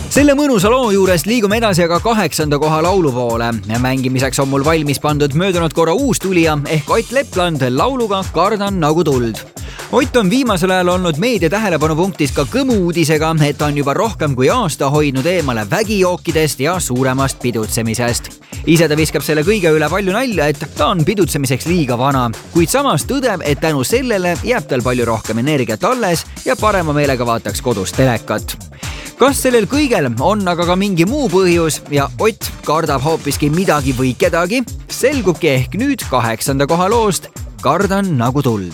Selle mõnusa loo juurest liigume edasi aga 8. koha laulu poole. Mängimiseks on mul valmis pandud möödunud korra uus tulija ehk Ott Lepland lauluga Kardan nagu tuld. Ott on viimasel ajal olnud meedia tähelepanupunktis ka kõmu-uudisega, et on juba rohkem kui aasta hoidnud eemale vägijookidest ja suuremast pidutsemisest. Ise ta viskab selle kõige üle palju nalja, et ta on pidutsemiseks liiga vana, kuid samas tõdeb, et tänu sellele jääb tal palju rohkem energiat alles ja parema meelega vaataks kodus telekat. Kas sellel kõigel on aga ka mingi muu põhjus ja Ott kardab hoopiski midagi või kedagi, selgubki ehk nüüd 8. koha loost Kardan nagu tuld.